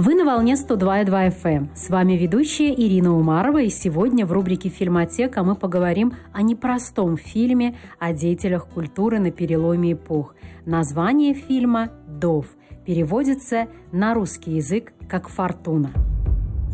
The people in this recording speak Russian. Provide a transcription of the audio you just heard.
Вы на волне 102,2 FM. С вами ведущая Ирина Умарова, и сегодня в рубрике «Фильмотека» мы поговорим о непростом фильме о деятелях культуры на переломе эпох. Название фильма «Дов» переводится на русский язык как «Фортуна».